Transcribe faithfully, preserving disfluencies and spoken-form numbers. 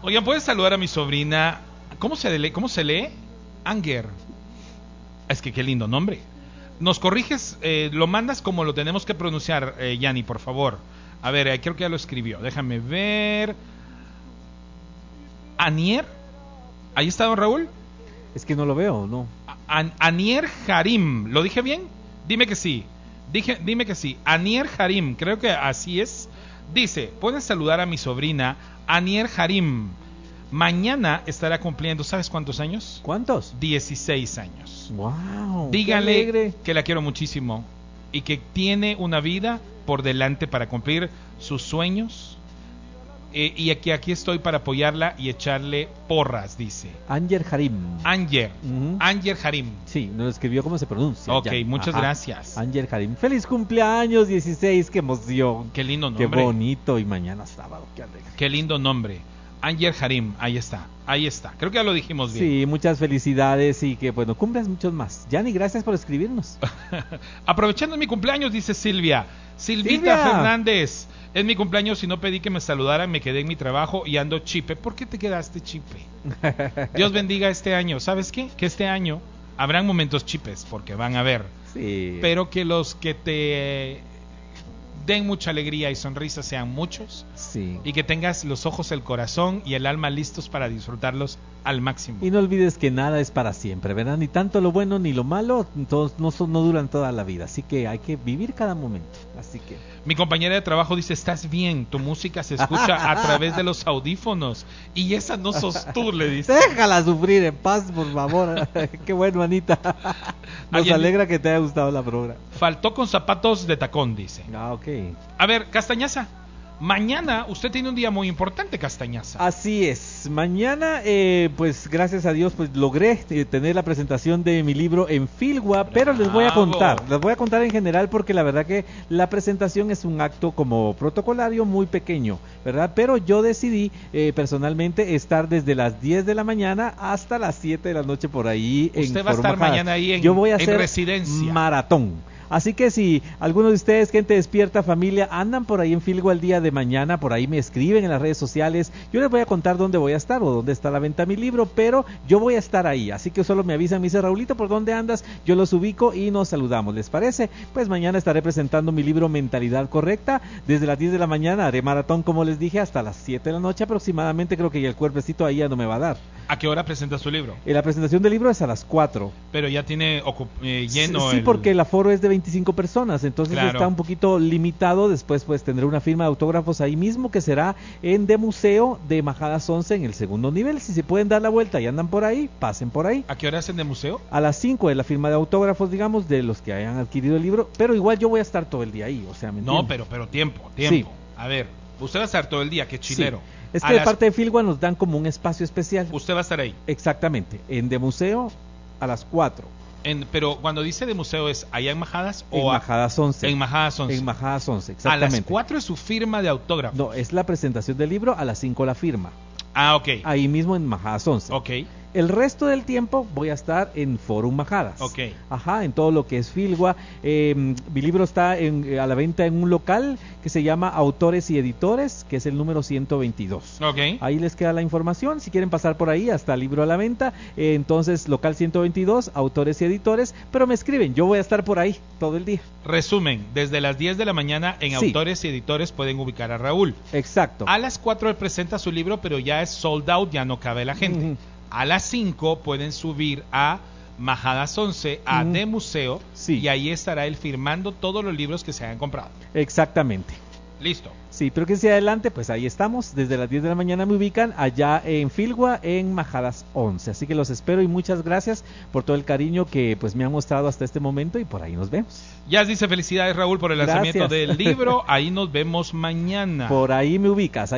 Oigan, ¿puedes saludar a mi sobrina? ¿Cómo se lee? ¿Cómo se lee? Anger. Es que qué lindo nombre. Nos corriges, eh, lo mandas como lo tenemos que pronunciar, eh, Yanni, por favor. A ver, eh, creo que ya lo escribió. Déjame ver. Anier. ¿Ahí está, don Raúl? Es que no lo veo, ¿no? An- Anier Harim. ¿Lo dije bien? Dime que sí. Dije, dime que sí. Anier Harim, creo que así es. Dice, puedes saludar a mi sobrina Anier Harim. Mañana estará cumpliendo, ¿sabes cuántos años? ¿Cuántos? dieciséis años. Wow. Dígale que la quiero muchísimo y que tiene una vida por delante para cumplir sus sueños. Eh, y que aquí estoy para apoyarla y echarle porras, dice. Anger Harim. Anger. Uh-huh. Anger Harim. Sí, nos escribió cómo se pronuncia. Ok, ya. muchas Ajá. gracias. Anger Harim. Feliz cumpleaños, dieciséis, qué emoción. Qué lindo nombre. Qué bonito. Y mañana sábado, qué alegre. Qué lindo nombre. Anger Harim, ahí está, ahí está. Creo que ya lo dijimos bien. Sí, muchas felicidades y que, bueno, cumplas muchos más. Yanni, gracias por escribirnos. Aprovechando mi cumpleaños, dice Silvia. Silvita Silvia. Fernández. Es mi cumpleaños y no pedí que me saludaran, me quedé en mi trabajo y ando chipe. ¿Por qué te quedaste chipe? Dios bendiga este año. ¿Sabes qué? Que este año habrán momentos chipes, porque van a haber. Sí. Pero que los que te den mucha alegría y sonrisa sean muchos. Sí. Y que tengas los ojos, el corazón y el alma listos para disfrutarlos al máximo. Y no olvides que nada es para siempre, ¿verdad? Ni tanto lo bueno ni lo malo, todos no, son, no duran toda la vida. Así que hay que vivir cada momento. Así que... Mi compañera de trabajo dice, estás bien, tu música se escucha a través de los audífonos. Y esa no sos tú, le dice. Déjala sufrir en paz, por favor. Qué bueno, Anita. Nos Ayer... alegra que te haya gustado la programa. Faltó con zapatos de tacón, dice. Ah, ok. A ver, Castañaza, mañana usted tiene un día muy importante, Castañaza. Así es. Mañana, eh, pues gracias a Dios, pues logré eh, tener la presentación de mi libro en Filgua, pero les voy a contar, les voy a contar en general porque la verdad que la presentación es un acto como protocolario muy pequeño, ¿verdad? Pero yo decidí eh, personalmente estar desde las diez de la mañana hasta las siete de la noche por ahí. Usted en va a estar Formajada. mañana ahí en, yo voy a en hacer residencia. Maratón. Así que si alguno de ustedes, gente despierta, familia, andan por ahí en Filgua el día de mañana, por ahí me escriben en las redes sociales, yo les voy a contar dónde voy a estar o dónde está la venta de mi libro, pero yo voy a estar ahí, así que solo me avisan, me dice Raulito, ¿por dónde andas? Yo los ubico y nos saludamos, ¿les parece? Pues mañana estaré presentando mi libro Mentalidad Correcta, desde las diez de la mañana haré maratón, como les dije, hasta las siete de la noche aproximadamente, creo que ya el cuerpecito ahí ya no me va a dar. ¿A qué hora presenta su libro? Eh, la presentación del libro es a las cuatro. Pero ya tiene ocup- eh, lleno Sí, sí el... porque el aforo es de veinticinco personas, entonces Claro. está un poquito limitado. Después pues tendré una firma de autógrafos ahí mismo que será en de Museo de Majadas once en el segundo nivel. Si se pueden dar la vuelta y andan por ahí, pasen por ahí. ¿A qué hora hacen de museo? A las cinco es la firma de autógrafos, digamos, de los que hayan adquirido el libro, pero igual yo voy a estar todo el día ahí, o sea, ¿me No, entiende? pero, pero tiempo, tiempo. Sí. A ver, usted va a estar todo el día, qué chilero. Sí. Es A que de las- parte de Filgua nos dan como un espacio especial. Usted va a estar ahí. Exactamente, en de Museo a las cuatro. En, pero cuando dice de museo, ¿es allá en Majadas o En a- Majadas once. en Majadas once? En Majadas once, A exactamente. las cuatro es su firma de autógrafo. No, es la presentación del libro, a las cinco la firma. Ah, ok. Ahí mismo en Majadas once. Ok. El resto del tiempo voy a estar en Forum Majadas. Ok. Ajá, en todo lo que es Filgua. Eh, mi libro está en, a la venta en un local que se llama Autores y Editores, que es el número ciento veintidós. Ok. Ahí les queda la información, si quieren pasar por ahí, hasta el libro a la venta. Eh, entonces, local ciento veintidós, Autores y Editores, pero me escriben, yo voy a estar por ahí todo el día. Resumen, desde las diez de la mañana en Sí. Autores y Editores pueden ubicar a Raúl. Exacto. A las cuatro él presenta su libro, pero ya es sold out, ya no cabe la gente. Ujú. A las cinco pueden subir a Majadas once, a Ujú. De Museo, Sí. y ahí estará él firmando todos los libros que se hayan comprado. Exactamente. Listo. Sí, pero que sea adelante, pues ahí estamos. Desde las diez de la mañana me ubican allá en Filgua, en Majadas once. Así que los espero y muchas gracias por todo el cariño que pues me han mostrado hasta este momento y por ahí nos vemos. Ya dice felicidades Raúl por el lanzamiento Gracias. del libro. Ahí nos vemos mañana. Por ahí me ubicas.